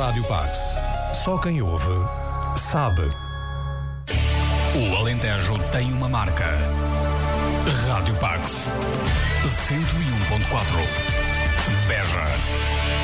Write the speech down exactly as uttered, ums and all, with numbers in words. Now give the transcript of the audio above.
Rádio Pax. Só quem ouve sabe. O Alentejo tem uma marca. Rádio Pax. cento e um ponto quatro. Beja.